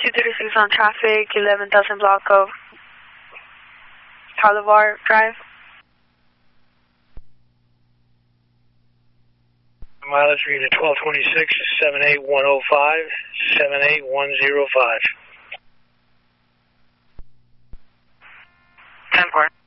236 on traffic, 11,000 block of Talivar Drive. Mileage reading 1226, 78105, 78105. 10-4.